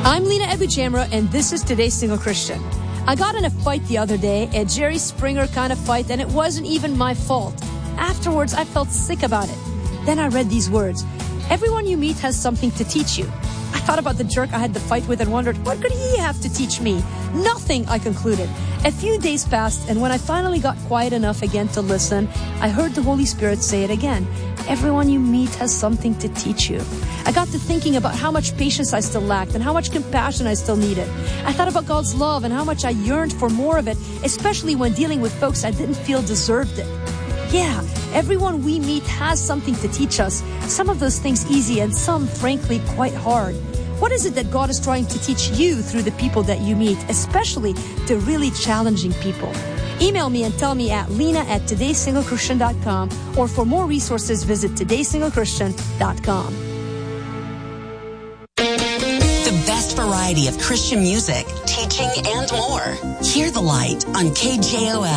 I'm Lena Ebuchamra, and this is Today's Single Christian. I got in a fight the other day, a Jerry Springer kind of fight, and it wasn't even my fault. Afterwards, I felt sick about it. Then I read these words. Everyone you meet has something to teach you. I thought about the jerk I had the fight with and wondered, what could he have to teach me? Nothing, I concluded. A few days passed, and when I finally got quiet enough again to listen, I heard the Holy Spirit say it again. Everyone you meet has something to teach you. I got to thinking about how much patience I still lacked and how much compassion I still needed. I thought about God's love and how much I yearned for more of it, especially when dealing with folks I didn't feel deserved it. Yeah, everyone we meet has something to teach us. Some of those things easy and some, frankly, quite hard. What is it that God is trying to teach you through the people that you meet, especially the really challenging people? Email me and tell me at lena@todaysinglechristian.com, or for more resources, visit todaysinglechristian.com. The best variety of Christian music, teaching, and more. Hear the Light on KJOL.